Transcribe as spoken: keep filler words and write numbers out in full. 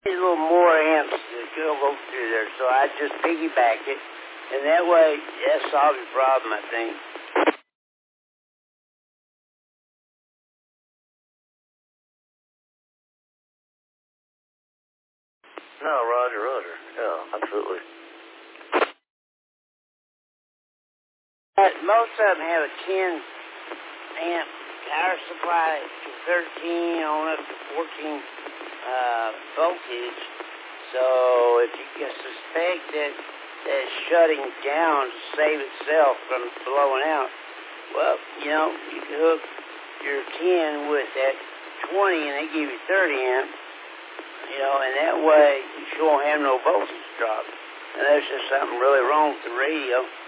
a little more amps to go go through there, so I just piggyback it, and that way, that solves your problem, I think. No, Roger, Roger. Yeah, absolutely. But most of them have a ten amp power supply to thirteen on up to fourteen uh, voltage. So if you can suspect that that's shutting down to save itself from blowing out, well, you know, you can hook your ten with that twenty and they give you thirty amp, you know, and that way you sure won't have no voltage drop. And there's just something really wrong with the radio.